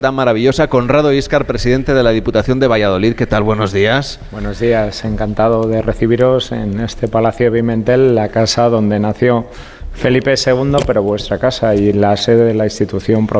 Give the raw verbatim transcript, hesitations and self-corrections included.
Tan maravillosa. Conrado Íscar, presidente de la Diputación de Valladolid. ¿Qué tal? Buenos días. Buenos días, encantado de recibiros en este Palacio de Pimentel, la casa donde nació Felipe segundo, pero vuestra casa y la sede de la institución provincial.